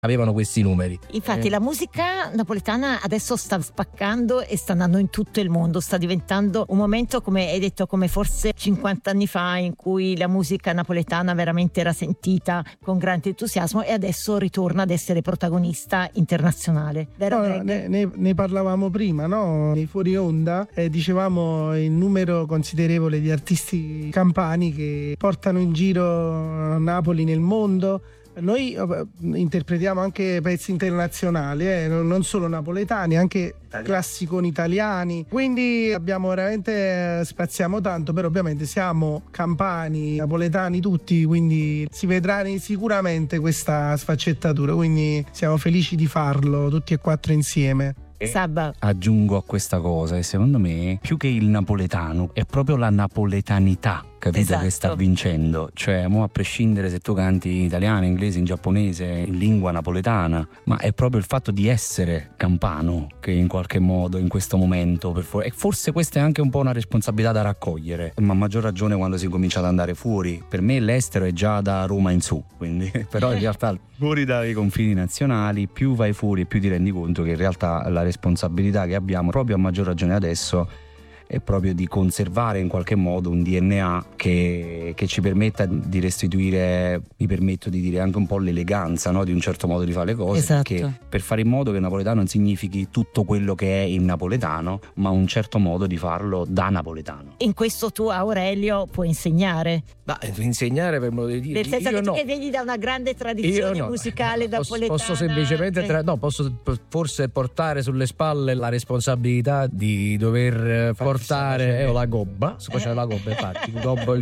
avevano questi numeri. Infatti la musica napoletana adesso sta spaccando e sta andando in tutto il mondo, sta diventando un momento, come hai detto, come forse 50 anni fa, in cui la musica napoletana veramente era sentita con grande entusiasmo e adesso ritorna ad essere protagonista internazionale. Vero? No, ne parlavamo prima, no? Nei fuori onda dicevamo il numero considerevole di artisti campani che portano in giro Napoli nel mondo. Noi interpretiamo anche pezzi internazionali, non solo napoletani, anche classiconi italiani, quindi abbiamo veramente spaziamo tanto, però ovviamente siamo campani, napoletani tutti, quindi si vedrà sicuramente questa sfaccettatura, quindi siamo felici di farlo tutti e quattro insieme. Sabba. Aggiungo a questa cosa, e secondo me più che il napoletano è proprio la napoletanità, capito, esatto, che sta vincendo. Cioè, mo a prescindere se tu canti in italiano, in inglese, in giapponese, in lingua napoletana, ma è proprio il fatto di essere campano che in qualche modo in questo momento e forse questa è anche un po' una responsabilità da raccogliere, ma a maggior ragione quando si comincia ad andare fuori. Per me l'estero è già da Roma in su, quindi però in realtà fuori dai confini nazionali, più vai fuori e più ti rendi conto che in realtà la responsabilità che abbiamo proprio a maggior ragione adesso è proprio di conservare in qualche modo un DNA che ci permetta di restituire, mi permetto di dire, anche un po' l'eleganza, no? Di un certo modo di fare le cose, esatto, che per fare in modo che il napoletano non significhi tutto quello che è il napoletano, ma un certo modo di farlo da napoletano. In questo tu, Aurelio, puoi insegnare? Ma insegnare, per modo di dire, nel senso che tu no. che vieni da una grande tradizione musicale napoletana, posso semplicemente posso forse portare sulle spalle la responsabilità di dover portare la gobba, si faceva la gobba, infatti il gobbo.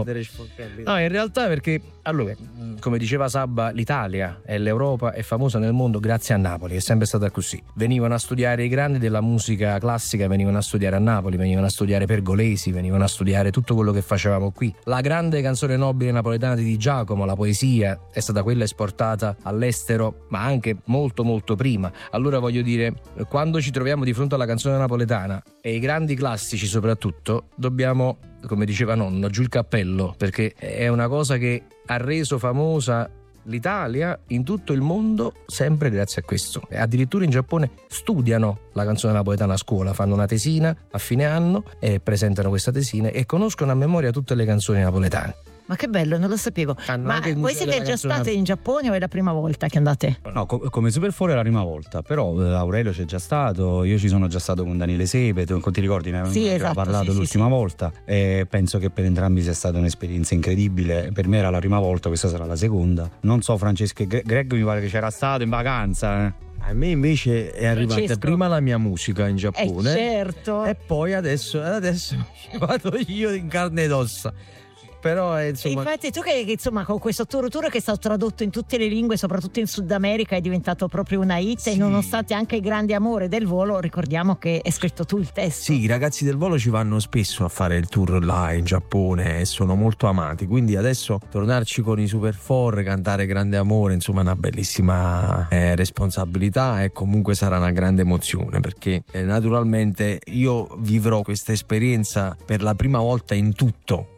No, in realtà perché allora, come diceva Sabba, l'Italia e l'Europa è famosa nel mondo grazie a Napoli, è sempre stata così. Venivano a studiare i grandi della musica classica, venivano a studiare a Napoli, venivano a studiare Pergolesi, venivano a studiare tutto quello che facevamo qui. La grande canzone nobile napoletana di Di Giacomo, la poesia, è stata quella esportata all'estero, ma anche molto molto prima. Allora voglio dire, quando ci troviamo di fronte alla canzone napoletana e i grandi classici soprattutto, dobbiamo, come diceva nonno, giù il cappello, perché è una cosa che ha reso famosa l'Italia in tutto il mondo sempre grazie a questo. E addirittura in Giappone studiano la canzone napoletana a scuola, fanno una tesina a fine anno e presentano questa tesina e conoscono a memoria tutte le canzoni napoletane. Ma che bello, non lo sapevo. Ma voi siete già state in Giappone o è la prima volta che andate? No, come Super 4 è la prima volta, però Aurelio c'è già stato, io ci sono già stato con Daniele Sepe, ti ricordi? Ne avevamo parlato l'ultima volta, e penso che per entrambi sia stata un'esperienza incredibile. Per me era la prima volta, questa sarà la seconda. Non so, Francesco e Greg mi pare che c'era stato in vacanza. A me invece è arrivata prima la mia musica in Giappone, certo, e poi adesso vado io in carne ed ossa. Però insomma, infatti tu che insomma con questo tour che è stato tradotto in tutte le lingue, soprattutto in Sud America, è diventato proprio una hit, sì. E nonostante anche il grande amore del volo, ricordiamo che hai scritto tu il testo. Sì, i ragazzi del volo ci vanno spesso a fare il tour là in Giappone e sono molto amati, quindi adesso tornarci con i Super 4, cantare Grande Amore, insomma è una bellissima responsabilità e comunque sarà una grande emozione, perché naturalmente io vivrò questa esperienza per la prima volta in tutto.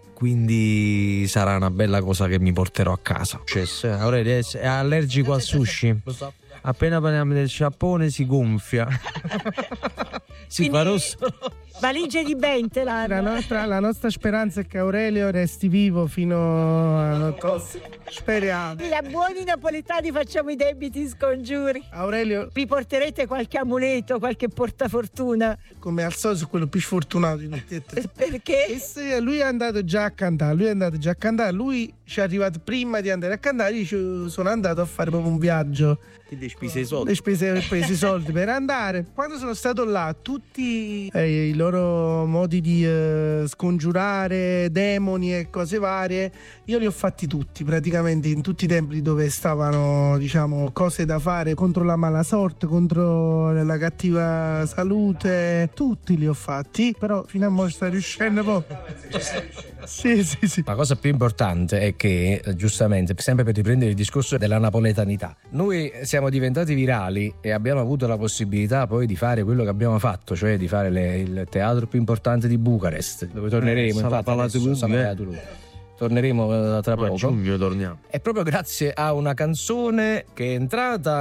Quindi sarà una bella cosa che mi porterò a casa. Aurelio è allergico al sushi. Appena parliamo del Giappone si gonfia. Si fa rosso. Valigie di Benteler. La nostra speranza è che Aurelio resti vivo fino alla prossima. Speriamo. Da buoni napoletani facciamo i debiti scongiuri. Aurelio, vi porterete qualche amuleto, qualche portafortuna? Come al solito quello più sfortunato di tutti e tre. Perché? Lui è andato già a cantare. Lui ci è arrivato prima di andare a cantare. Io sono andato a fare proprio un viaggio. Ti spese i soldi. Ho preso i soldi per andare. Quando sono stato là, tutti i loro modi di scongiurare demoni e cose varie, io li ho fatti tutti, praticamente in tutti i templi dove stavano, diciamo, cose da fare contro la mala sorte, contro la cattiva salute, tutti li ho fatti, però fino a mo' sta riuscendo proprio. Sì. La cosa più importante è che, giustamente, sempre per riprendere il discorso della napoletanità, noi siamo diventati virali e abbiamo avuto la possibilità poi di fare quello che abbiamo fatto, cioè di fare il teatro più importante di Bucarest, dove torneremo. torneremo tra poco. A giugno torniamo. È proprio grazie a una canzone che è entrata